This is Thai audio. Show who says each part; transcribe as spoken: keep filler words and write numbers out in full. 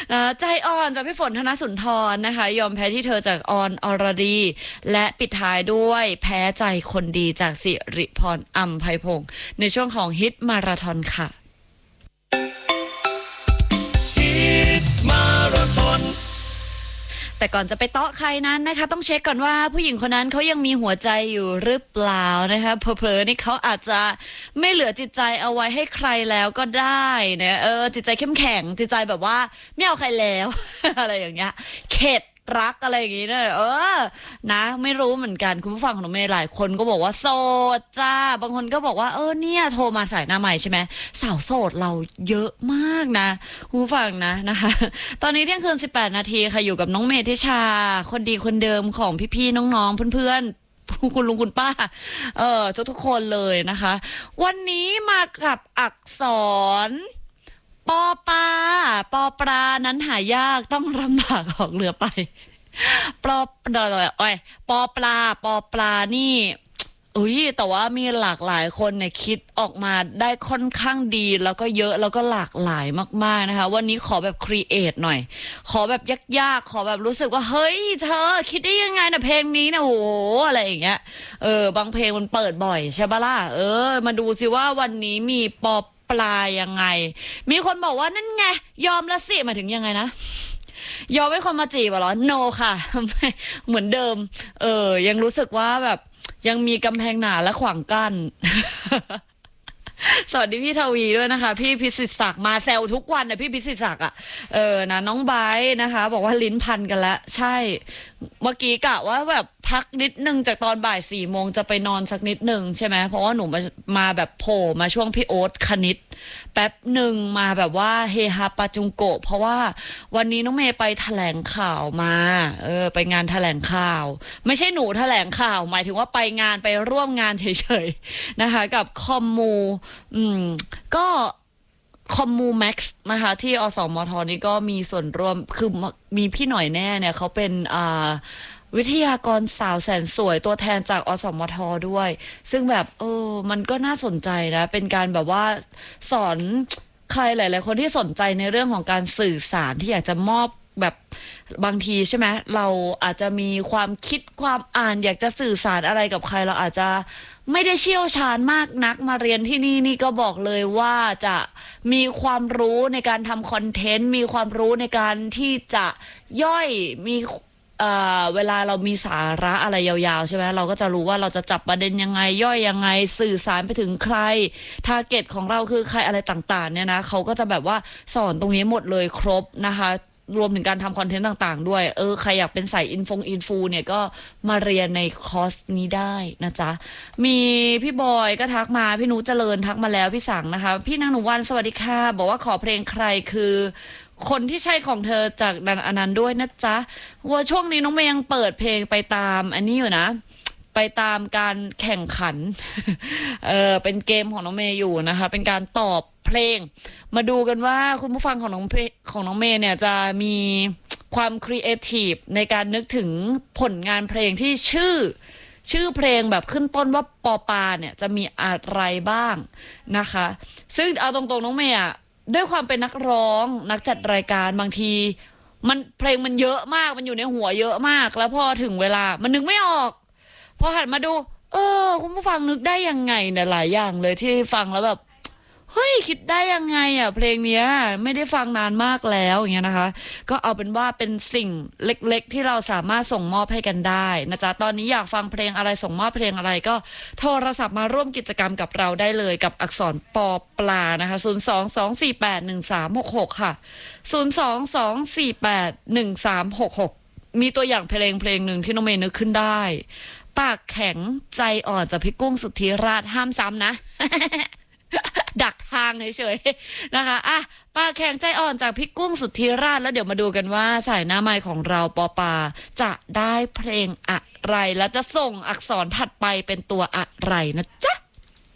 Speaker 1: นะใจอ่อนจากพี่ฝนธนสุนทรนะคะยอมแพ้ที่เธอจากออนอรดีและปิดท้ายด้วยแพ้ใจคนดีจากสิริพรอัมไพพงศ์ในช่วงของฮิตมาราธอนค่ะฮิตมาราธอนแต่ก่อนจะไปเตาะใครนั้นนะคะต้องเช็คก่อนว่าผู้หญิงคนนั้นเขายังมีหัวใจอยู่หรือเปล่านะคะเผลอๆนี่เขาอาจจะไม่เหลือจิตใจเอาไว้ให้ใครแล้วก็ได้นะเออจิตใจเข้มแข็งจิตใจแบบว่าไม่เอาใครแล้ว อะไรอย่างเงี้ยเข็ดรักอะไรอย่างงี้เนี่ยเออนะไม่รู้เหมือนกันคุณผู้ฟังของหนูเมย์หลายคนก็บอกว่าโสดจ้าบางคนก็บอกว่าเออเนี่ยโทรมาสายหน้าใหม่ใช่ไหมสาวโสดเราเยอะมากนะคุณผู้ฟังนะนะคะตอนนี้เที่ยงคืนสิบแปดนาทีค่ะอยู่กับน้องเมย์ทิชาคนดีคนเดิมของพี่ๆน้องๆเพื่อนๆคุณลุงคุณป้าเออทุกๆคนเลยนะคะวันนี้มากับอักษรปอปลาปอปลานั้นหายากต้องลำบากออกเรือไปปอปลาโอ้ยปอปลาปอปลานี่อุ้ยแต่ว่ามีหลากหลายคนเนี่ยคิดออกมาได้ค่อนข้างดีแล้วก็เยอะแล้วก็หลากหลายมากๆนะคะวันนี้ขอแบบครีเอทหน่อยขอแบบยากๆขอแบบรู้สึกว่าเฮ้ยเธอคิดได้ยังไงนะเพลงนี้นะโอ้โหอะไรอย่างเงี้ยเออบางเพลงมันเปิดบ่อยใช่ปะล่ะเออมาดูสิว่าวันนี้มีปอปลายังไงมีคนบอกว่านั่นไงยอมละสิหมายถึงยังไงนะยอมให้คนมาจีบเหรอ no ค่ะ เหมือนเดิมเออยังรู้สึกว่าแบบยังมีกำแพงหนาและขวางกั้น สวัสดีพี่ทวีด้วยนะคะพี่พิสิทธิ์ศักดิ์มาแซวทุกวันนะพี่พิสิทธิ์ศักดิ์อ่ะเออนะน้องไบร์ทนะคะบอกว่าลิ้นพันกันแล้วใช่เมื่อกี้กะว่าแบบพักนิดนึงจากตอนบ่ายสี่โมงจะไปนอนสักนิดนึงใช่ไหมเพราะว่าหนูมามาแบบโผล่มาช่วงพี่โอ๊ตคณิตแป๊บหนึ่งมาแบบว่าเฮฮาปาจุงโกะเพราะว่าวันนี้น้องเมย์ไปแถลงข่าวมาเออไปงานแถลงข่าวไม่ใช่หนูแถลงข่าวหมายถึงว่าไปงานไปร่วมงานเฉยๆนะคะกับคอมมูอืมก็คอมมูแม็กซ์นะคะที่อสมทนี่ก็มีส่วนร่วมคือมีพี่หน่อยแน่เนี่ยเขาเป็นอ่าวิทยากรสาวแสนสวยตัวแทนจากอสมทด้วยซึ่งแบบเออมันก็น่าสนใจนะเป็นการแบบว่าสอนใครหลายๆคนที่สนใจในเรื่องของการสื่อสารที่อยากจะมอบแบบบางทีใช่ไหมเราอาจจะมีความคิดความอ่านอยากจะสื่อสารอะไรกับใครเราอาจจะไม่ได้เชี่ยวชาญมากนักมาเรียนที่นี่นี่ก็บอกเลยว่าจะมีความรู้ในการทำคอนเทนต์มีความรู้ในการที่จะย่อยมีเอ่อเวลาเรามีสาระอะไรยาวๆใช่ไหมเราก็จะรู้ว่าเราจะจับประเด็นยังไงย่อยยังไงสื่อสารไปถึงใครทาร์เก็ตของเราคือใครอะไรต่างๆเนี่ยนะเขาก็จะแบบว่าสอนตรงนี้หมดเลยครบนะคะรวมถึงการทำคอนเทนต์ต่างๆด้วยเออใครอยากเป็นสายอินฟงอินฟูเนี่ยก็มาเรียนในคอร์สนี้ได้นะจ๊ะมีพี่บอยก็ทักมาพี่นุเจริญทักมาแล้วพี่สังนะคะพี่นางหนูวันสวัสดีค่ะบอกว่าขอเพลงใครคือคนที่ใช่ของเธอจากดันอนันต์ด้วยนะจ๊ะว่าช่วงนี้น้องเมย์ยังเปิดเพลงไปตามอันนี้อยู่นะไปตามการแข่งขัน เออเป็นเกมของน้องเมย์อยู่นะคะเป็นการตอบเพลงมาดูกันว่าคุณผู้ฟังของน้องของน้องเมย์เนี่ยจะมีความครีเอทีฟในการนึกถึงผลงานเพลงที่ชื่อชื่อเพลงแบบขึ้นต้นว่าปอปาเนี่ยจะมีอะไรบ้างนะคะซึ่งเอาตรงๆน้องเมย์อะด้วยความเป็นนักร้องนักจัดรายการบางทีมันเพลงมันเยอะมากมันอยู่ในหัวเยอะมากแล้วพอถึงเวลามันนึกไม่ออกพอหันมาดูเออคุณผู้ฟังนึกได้ยังไงเนี่ยหลายอย่างเลยที่ฟังแล้วแบบเฮ้ยคิดได้ยังไงอ่ะเพลงเนี้ยไม่ได้ฟังนานมากแล้วอย่างเงี้ยนะคะก็เอาเป็นว่าเป็นสิ่งเล็กๆที่เราสามารถส่งมอบให้กันได้นะจ๊ะตอนนี้อยากฟังเพลงอะไรส่งมอบเพลงอะไรก็โทรศัพท์มาร่วมกิจกรรมกับเราได้เลยกับอักษรปอปลานะคะศูนย์ สอง สอง สี่ แปด หนึ่ง สาม หก หกค่ะศูนย์ สอง สอง สี่ แปด หนึ่ง สาม หก หกมีตัวอย่างเพลงเพลงหนึ่งที่น้องเมย์นึกขึ้นได้ปากแข็งใจอ่อนจากพี่กุ้งสุทธิราชห้ามซ้ำนะ ดักทางเฉยๆนะคะอ่ะปากแข็งใจอ่อนจากพี่กุ้งสุทธิราชแล้วเดี๋ยวมาดูกันว่าสายหน้าไมค์ของเราปอปาจะได้เพลงอะไรแล้วจะส่งอักษรถัดไปเป็นตัวอะไรนะจ๊ะ